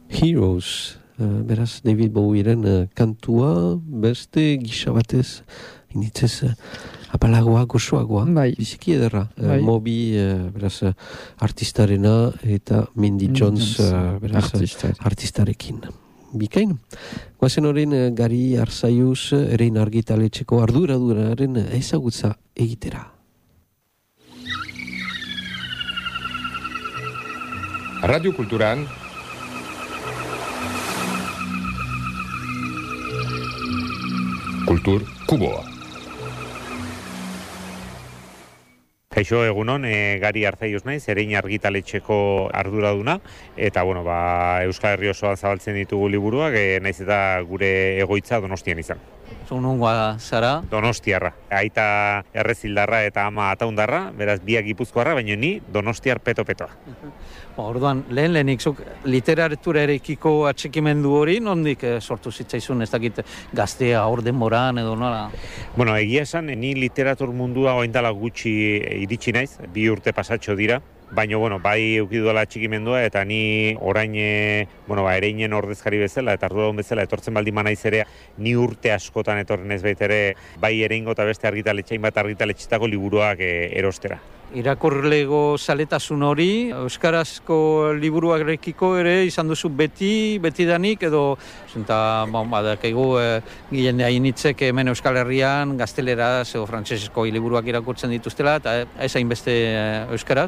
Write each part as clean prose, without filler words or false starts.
Heroes, beraz David Bowieren kantua, beste gisa batez, initzez apalagoa, gozoagoa, biziki ederra. Moby, beraz, artistarena eta Mindy Jones, beraz, artistarekin. Bikain. Guazen horren Gari Arzaiuz, erein argitaletxeko arduraduraren ezagutza egitera. Radio Kulturan Kultur Kuboa. Kaixo egunon, Gari Arzaiuz naiz, erein argitaletxeko arduraduna, eta Euskal Herri osoan zabaltzen ditugu liburuak, naiz eta gure egoitza Donostian izan. Zunungoa zara? Donostiarra. Aita Errezildarra eta ama Ataundarra, beraz biak Gipuzkoarra, baina ni Donostiar peto-petoa. Orduan, lehenik zuk literatura erekiko atxikimendu hori, nondik sortu zitzaizun, ez dakit gaztea hor denboran edo nola? Egia esan, ni literatur mundua oindala gutxi iritsi naiz, 2 urte pasatxo dira, baina, bai eukidula atxikimendua, eta ni orain, ereinen ordezkari bezala, eta arduradun bezala, etortzen baldin naiz ere, ni urte askotan etorren ez baita bai ereingo eta beste argitaletxein bat argitaletxetako liburuak erostera. Irakurlego zaletasun hori, euskarazko liburuarekiko ere izan duzu betidanik, edo badakaigu jende hainitzek hemen Euskal Herrian, gazteleraz edo frantsesezko liburuak irakurtzen dituztela, eta ez hainbeste euskaraz?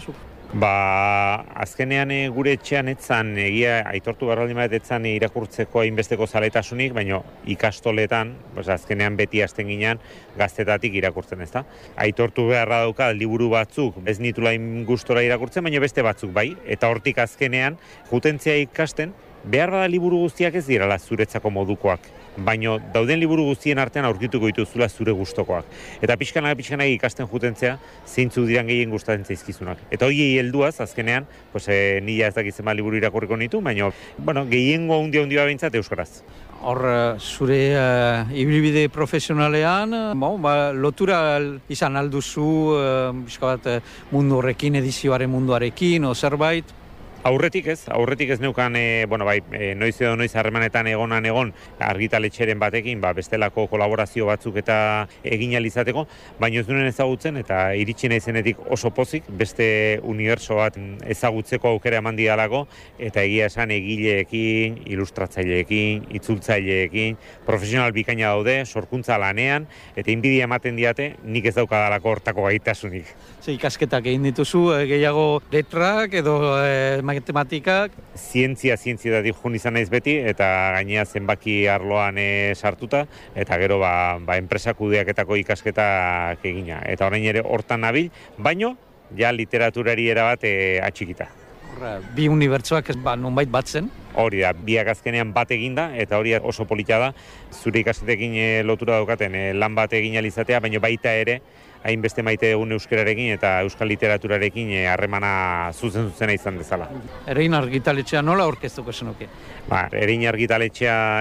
Azkenean gure etxean etzan, egia aitortu barraldin bat etzan irakurtzeko hainbesteko zaletasunik, baina ikastoletan, azkenean beti hasten ginean gaztetatik irakurtzen, ezta? Aitortu beharra dauka liburu batzuk, ez nitula gustora irakurtzen, baina beste batzuk bai, eta hortik azkenean, jutentzia ikasten, behar bada liburu guztiak ez dirala zuretzako modukoak, baina dauden liburu guztien artean aurkituko dituzula zure gustokoak. Eta pixkanak ikasten jutentzea, zeintzu diran gehien gustatzen zaizkizunak. Eta hori helduaz, azkenean, nila ez dakitzen bat liburu irakurriko nitu, baina, gehiengo hundia behintzat euskaraz. Hor, zure ibilbide profesionalean, lotura izan alduzu, mundu horrekin, edizioaren munduarekin, o zerbait? Aurretik ez neukan, noiz edo noiz harremanetan egon argitaletxeren batekin, bestelako kolaborazio batzuk eta egin alizateko, baina ez duen ezagutzen eta iritsi naizenetik oso pozik, beste unibertso bat ezagutzeko aukera eman didalako, eta egia esan egileekin, ilustratzaileekin, itzultzaileekin, profesional bikaina daude, sorkuntza lanean, eta inbidia ematen diate, nik ez daukadalako hortako gaitasunik. Ikasketak egin dituzu, gehiago letrak edo matematikak? Zientzia jun izan naiz beti, eta gainea zenbaki arloan sartuta, eta gero enpresa kudeaketako ikasketak egina. Eta orain ere hortan nabil, baino ja literaturari erabat atxikita. Bi unibertsoak nonbait batzen? Hori da, biak azkenean bat eginda, eta hori oso polita da, zure ikasketekin lotura daukaten lan bat egin alizatea, baina baita ere, hainbeste maite dugun euskararekin eta euskal literaturarekin harremana zuzena izan dezala. Erein argitaletxea nola aurkeztuko zenuke? Erein argitaletxea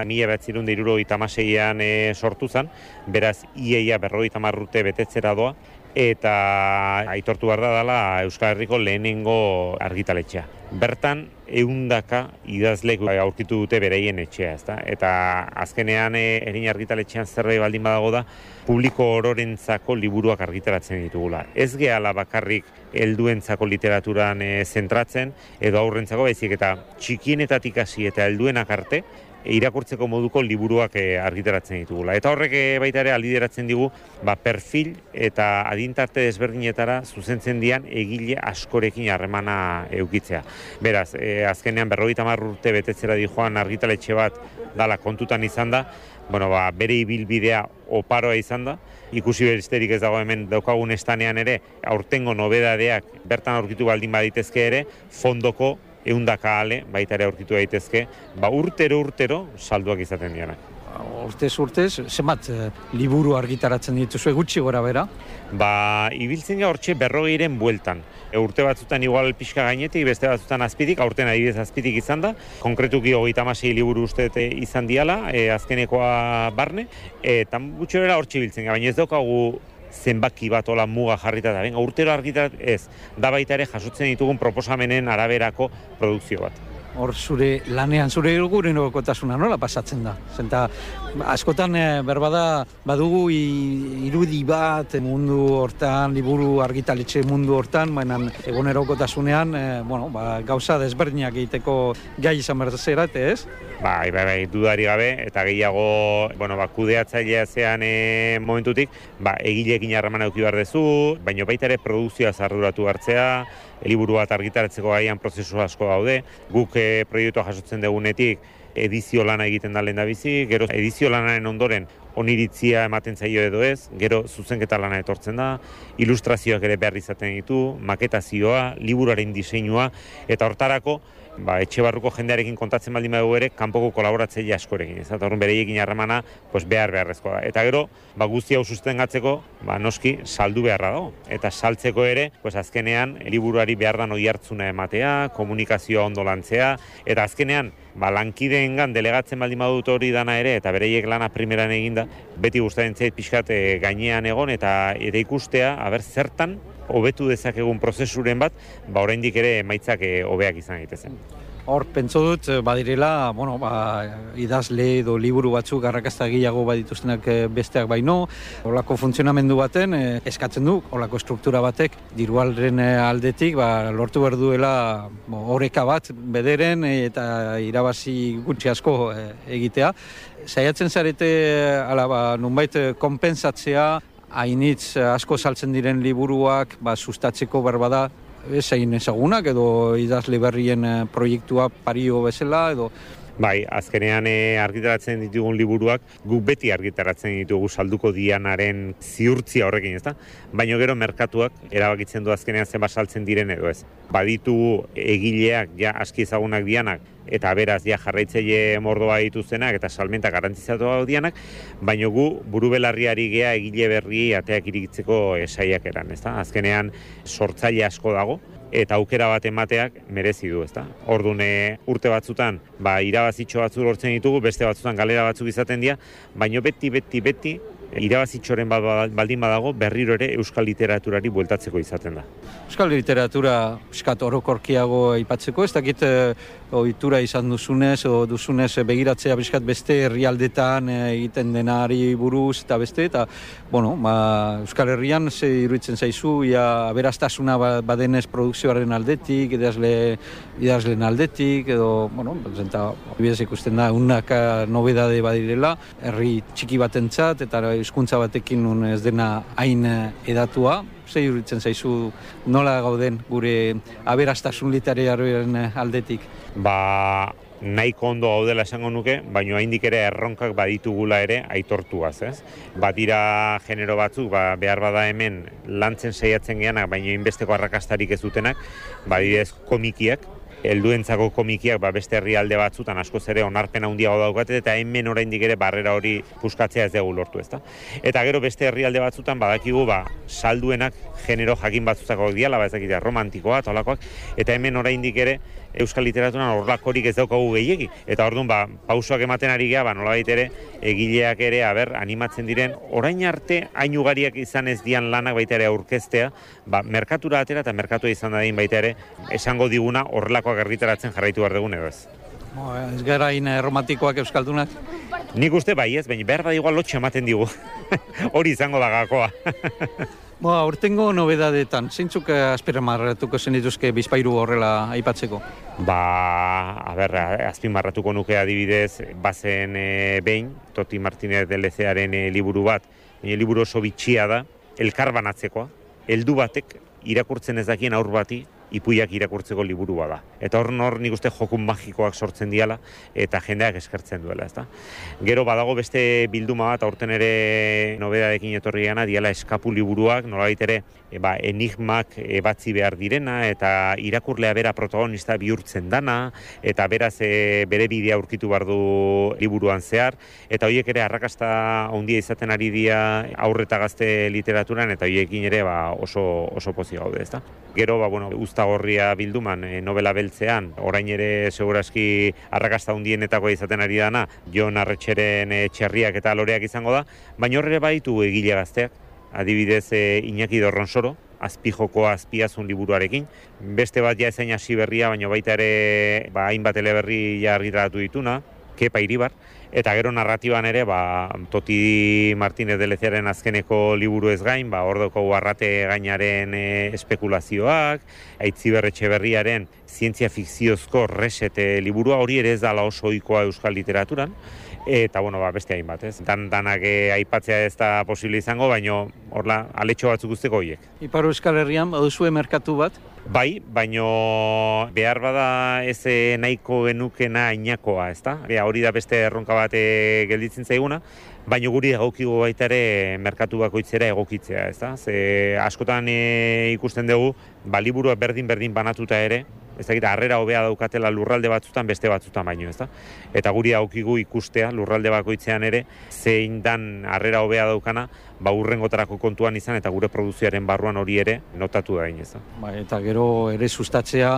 1976an sortu zen, beraz iaia 50 urte betetzera doa, eta aitortu behar da dela Euskal Herriko lehenengo argitaletxea. Bertan, 100 idazlek aurkitu dute bereien etxea, ezta? Eta azkenean erein argitaletxean zerbait baldin badago da, publiko ororentzako liburuak argitaratzen ditugula. Ez gehala bakarrik helduentzako literaturan zentratzen, edo aurrentzako baizik eta txikienetatik hasi eta helduenak arte, irakurtzeko moduko liburuak argitaratzen ditugula. Eta horrek baita ere aldideratzen digu perfil eta adintarte desberdinetara zuzentzen dian egile askorekin harremana eukitzea. Beraz, azkenean 50 urte betetzera dijoan argitaletxe bat dala kontutan izan da, bere ibilbidea oparoa izan da, ikusi besterik ez dago hemen daukagun estanean ere, aurtengo nobedadeak bertan aurkitu baldin baditezke ere, fondoko 100 ale, baita ere aurkitu daitezke, urtero salduak izaten dianak. Urtez, zenbat liburu argitaratzen dituzue gutxi gora bera? Ibiltzen ga hortxe 40 bueltan. Urte batzutan igual pixka gainetik, beste batzutan azpitik, aurten adibidez azpitik izan da. Konkretuki 36 liburu uste izan diala, azkenekoa barne, eta gutxi bera hortxe ibiltzen ga, baina ez daukagu zenbaki bat ola muga jarrita da. Urtero argitarat ez, da baita ere jasotzen ditugun proposamenen araberako produkzio bat. hor zure lanean, zure egunerokotasuna nola pasatzen da? Zenta, askotan berbada badugu irudi bat mundu hortan, liburu argitaletxe mundu hortan, baina egunerokotasunean gauza desberdinak egiteko gai izan behar zerate, ez? Bai, dudari gabe, eta gehiago, kudeatzailea zean momentutik, egileekin harremana eduki behar dezu, baina baita ere produkzioa arduratu hartzea, liburu bat argitaratzeko gaian prozesu asko daude, guk proiektua jasotzen dugunetik edizio lana egiten da lehendabizi, gero edizio lanaren ondoren oniritzia ematen zaio edo ez, gero zuzenketa lana etortzen da, ilustrazioak ere behar izaten ditu, maketazioa, liburuaren diseinua, eta hortarako etxe barruko jendearekin kontatzen baldin badugu ere, kanpoko kolaboratzaile askorekin, ez da, horren bereiekin harremana beharrezkoa da. Eta gero, guzti hau sustengatzeko, noski, saldu beharra dago. Eta saltzeko ere, azkenean, liburuari behar dan oihartzuna ematea, komunikazioa ondo lantzea, eta azkenean, lankideengan delegatzen baldin badut hori dana ere, eta bereiek lana primeran eginda, beti gustatzen zait pixkat gainean egon, eta ikustea, zertan, hobetu dezakegun prozesuren bat, oraindik ere emaitzak hobeak izan daitezen. Hor, pentso dut, badirela, idazle edo liburu batzuk arrakasta gehiago badituztenak besteak baino, holako funtzionamendu baten eskatzen du, holako struktura batek, dirualren aldetik, lortu behar duela oreka bat bederen eta irabazi gutxi asko egitea. Saiatzen zarete, nunbait konpensatzea, hainitz asko saltzen diren liburuak sustatzeko berbada ezain ezagunak edo idazle berrien proiektua pario bezala edo... Bai, azkenean argitaratzen ditugun liburuak guk beti argitaratzen ditugu salduko dianaren ziurtzia horrekin, ezta? Baina gero merkatuak erabakitzen du azkenean zenbat saltzen diren edo ez. Baditu egileak aski ezagunak dianak eta beraz jarraitzaile mordoa dituztenak eta salmenta garantizatu dianak, baina gu burubelarriari gea egile berri ateak irikitzeko saiakeran, ezta? Azkenean sortzaile asko dago eta aukera bat emateak merezi du, ezta? Orduan urte batzutan irabazitxo batzuk lortzen ditugu, beste batzutan galera batzuk izaten dira, baina beti irabazitxoren baldin badago berriro ere euskal literaturari bueltatzeko izaten da. Euskal literatura piskat orokorkiago aipatzeko, ez dakit ohitura izan duzunez begiratzea piskat beste herrialdetan egiten denari buruz eta beste, eta Euskal Herrian ze iruditzen zaizu, aberastasuna badenez produkzioaren aldetik, idazleen aldetik, edo, bidez ikusten da, unaka nobedade badirela, herri txiki batentzat, eta hizkuntza batekin ez dena hain edatua. Ze iruditzen zaizu nola gauden gure aberastasun literarioaren aldetik? Nahiko ondo gaudela esango nuke, baina oraindik ere erronkak baditugula ere aitortuaz, ez? Badira genero batzuk, behar bada hemen lantzen saiatzen geanak, baina inbesteko arrakastarik ez dutenak, badidez komikiak, helduentzako komikiak beste herrialde batzutan askoz ere onarpen handiago daukate eta hemen oraindik ere barrera hori puskatzea ez dugu lortu, ezta. Eta gero beste herrialde batzutan badakigu salduenak genero jakin batzutako diala, ezakite romantikoa eta holakoak, eta hemen oraindik ere euskal literaturan horlakorik ez daukagu gehiegi. Eta orduan pausoak ematen ari gea, nolabait ere egileak ere animatzen diren orain arte hain ugariak izan ez dian lanak baita ere aurkeztea, merkatura atera eta merkatua izan dadin baita ere esango diguna horrelakoak argitaratzen jarraitu behar dugun edo ez. Ez gara romantikoak euskaldunak? Nik uste ez, baina behar igual lotxe ematen digu. Hori izango da gakoa. Urtengo nobedadetan, zeintzuk azpimarratuko zenituzke bizpahiru horrela aipatzeko? Azpimarratuko nuke adibidez, bazen behin, Toti Martinez de Lezearen liburu bat, liburu oso bitxia da, elkarbanatzekoa, heldu batek irakurtzen ez dakien aur bati, ipuiak irakurtzeko liburua da. Eta hor nik uste jokun magikoak sortzen diala eta jendeak eskertzen duela, ezta. Gero badago beste bilduma bat, aurten ere nobedadekin etorri gana, diala eskapu liburuak, nolabait ere enigmak batzi behar direna eta irakurlea bera protagonista bihurtzen dana eta beraz bere bidea aurkitu behar du liburuan zehar, eta horiek ere arrakasta handia izaten ari dira aurreta gazte literaturan eta horiekin ere oso pozik gaude, ezta. Gero, Uztagorria bilduman novela beltzean, orain ere segurazki arrakasta handienetakoa izaten ari dana, Jon Arretxeren Txerriak eta Loreak izango da, baina horre baditu egile gazteak, adibidez Iñaki Dorronsoro, azpijokoa azpiazun liburuarekin. Beste bat ja ezain hasi berria, baina baita ere hainbat eleberri ja argitaratu dituna, Kepa Iribar, eta gero narratiban ere Toti Martínez de Leziaren azkeneko liburu ez gain, ordoko Arrate gainaren espekulazioak, Aitziber Etxeberriaren zientzia fikziozko Reset liburua, hori ere ez dala oso ohikoa euskal literaturan, eta beste hainbat, ez? Danak aipatzea ez da posible izango, baina horla aletxo batzuk guzteko horiek. Ipar Euskal Herrian baduzue merkatu bat? Bai, baino behar bada ez nahiko genukena inakoa, ezta? Hori da beste erronka bat gelditzen zaiguna, baino guri egokigu baita ere merkatu bakoitzera egokitzea, ezta? Ze askotan ikusten dugu, liburua berdin banatuta ere, ez dakit, harrera hobea daukatela lurralde batzutan beste batzutan baino, ezta? Eta guri egokigu ikustea lurralde bakoitzean ere zein dan harrera hobea daukana, urrengotarako kontuan izan eta gure produzioaren barruan hori ere notatu da egin, ezta? Eta gero ere sustatzea,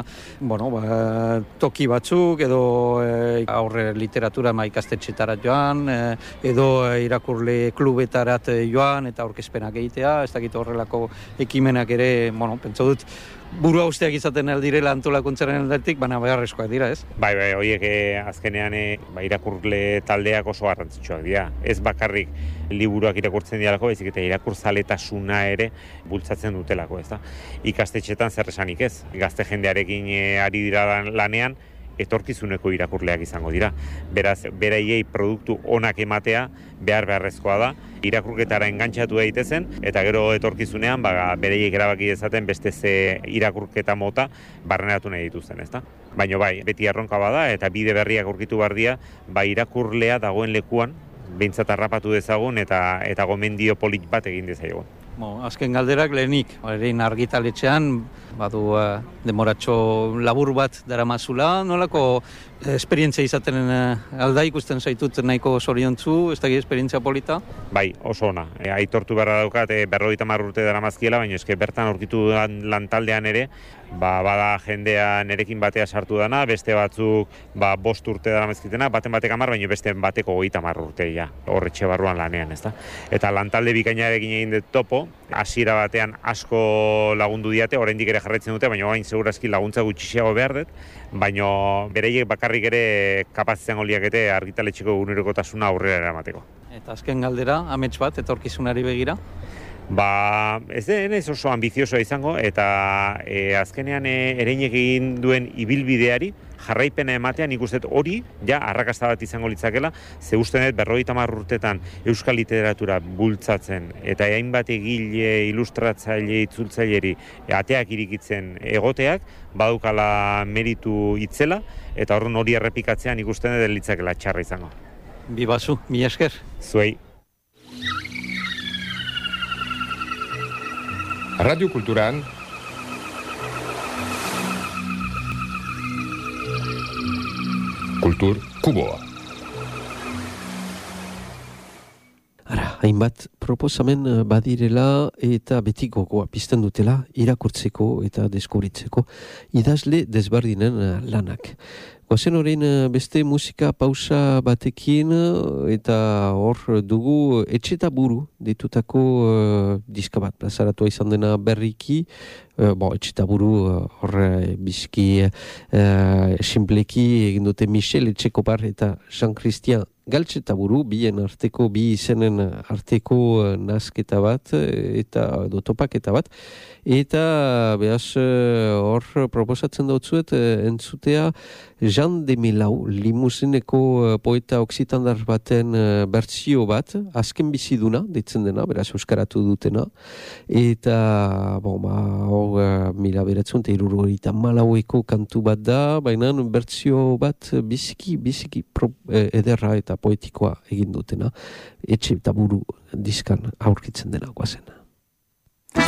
toki batzuk edo aurre literatura ikastetxetara joan, edo irakurle klubetarat joan eta aurkezpenak egitea, ez dakit horrelako ekimenak ere, pentsa dut, burua usteak izaten aldirela antolakuntzaren aldetik, baina beharrezkoak dira, ez? Bai, horiek azkenean irakurle taldeak oso garrantzitsuak dira. Ez bakarrik liburuak irakurtzen dialako, baizik eta irakurzaletasuna ere bultzatzen dutelako, ez da? Ikastetxetan zer esanik ez, gazte jendearekin ari dira lanean, etorkizuneko irakurleak izango dira. Beraz, beraiei produktu onak ematea beharrezkoa da, irakurketara engantxatu daitezen, eta gero etorkizunean beraiek erabaki dezaten beste ze irakurketa mota barneratu nahi dituzten, ezta? Baina bai, beti erronka bada eta bide berriak aurkitu behar dira, irakurlea dagoen lekuan, behintzat harrapatu dezagun eta gomendio polit bat egin dezagun. Azken galderak lehenik, erein argitaletxean, badu demoratxo labur bat daramazula, nolako esperientzia izaten alda ikusten zaitut nahiko zoriontzu, ez da esperientzia polita? Bai, oso ona. Aitortu beharra daukat, 50 urte daramazkiela, baina eske bertan aurkitu lantaldean ere, bada jendea nerekin batea sartu dana, beste batzuk 5 urte daramazkitena, baten batek 10, baina beste bateko 30 urte ja, horretxe barruan lanean, ezta? Eta lantalde bikainarekin egin dut topo, hasiera batean asko lagundu diate, oraindik ere jarraitzen dute, baina orain segurazki laguntza gutxiago behar dut, baina bereiek bakarrik ere kapaz izango liakete argitaletxeko egunerokotasuna aurrera eramateko. Eta azken galdera, amets bat, etorkizunari begira? Ez denez oso ambiziosoa izango, eta azkenean ereinek egin duen ibilbideari jarraipena ematean ikusten hori ja arrakasta bat izango litzakela, ze uste dut 50 urtetan euskal literatura bultzatzen eta hainbat egile, ilustratzaile, itzultzaileri ateak irikitzen egoteak badukala meritu itzela, eta horren hori errepikatzean ikusten dut litzakela txarra izango. Bibazu, mila esker. Zuei. Radio Kulturan Kultur Kuboa. Hainbat proposamen badirela eta beti gogoa pizten dutela irakurtzeko eta deskubritzeko idazle desberdinen lanak. Goazen horrein beste musika pausa batekin eta hor dugu etxe eta buru ditutako diska bat plazaratua izan dena berriki. Etxe eta buru hor bizki simpleki egin dute Michel Etxekopar eta Jean-Christian Galtxetaburu, bien arteko, bi izenen arteko nazketa bat eta topaketa bat. Eta behaz hor proposatzen dautzuet entzutea Jean de Melau, limuzineko poeta oksitandar baten bertsio bat, azken biziduna, deitzen dena, beraz euskaratu dutena. Eta, hor 1974 kantu bat da, baina bertsio bat biziki ederra eta poetikoa egin dutena, etxe eta buru diskan aurkitzen dena guazen.